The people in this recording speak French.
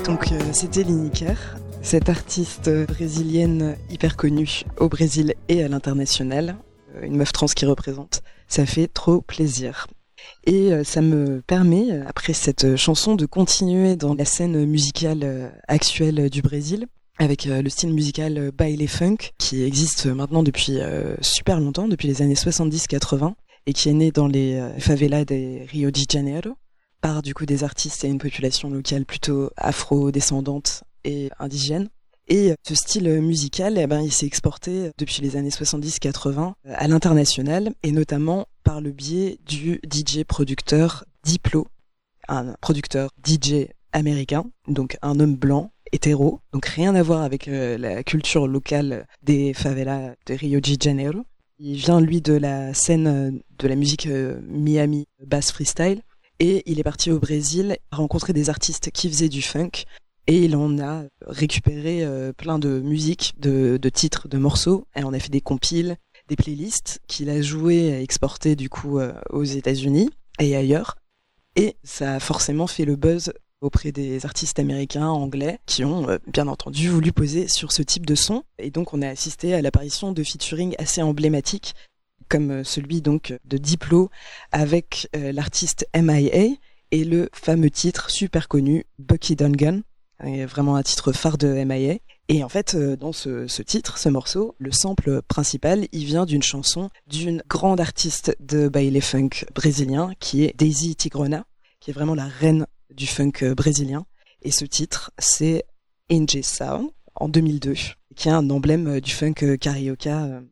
C'était Lineker, cette artiste brésilienne hyper connue au Brésil et à l'international, une meuf trans qui représente. Ça fait trop plaisir. Et ça me permet, après cette chanson, de continuer dans la scène musicale actuelle du Brésil, avec le style musical baile funk, qui existe maintenant depuis super longtemps, depuis les années 70-80, et qui est né dans les favelas de Rio de Janeiro, par du coup des artistes et une population locale plutôt afro-descendante et indigène. Et ce style musical, il s'est exporté depuis les années 70-80 à l'international, et notamment par le biais du DJ producteur Diplo, un producteur DJ américain, donc un homme blanc, hétéro, donc rien à voir avec la culture locale des favelas de Rio de Janeiro. Il vient, lui, de la scène de la musique Miami bass freestyle, et il est parti au Brésil rencontrer des artistes qui faisaient du funk, et il en a récupéré plein de musiques, de titres, de morceaux, et on a fait des compiles, des playlists qu'il a joué et exporté du coup aux États-Unis et ailleurs, et ça a forcément fait le buzz auprès des artistes américains, anglais, qui ont bien entendu voulu poser sur ce type de son, et donc on a assisté à l'apparition de featuring assez emblématiques, comme celui donc de Diplo avec l'artiste M.I.A. et le fameux titre super connu Bucky Dungan, vraiment un titre phare de M.I.A. Et en fait, dans ce titre, ce morceau, le sample principal, il vient d'une chanson d'une grande artiste de baile funk brésilien, qui est Daisy Tigrona, qui est vraiment la reine du funk brésilien. Et ce titre, c'est Injeção, en 2002, qui est un emblème du funk carioca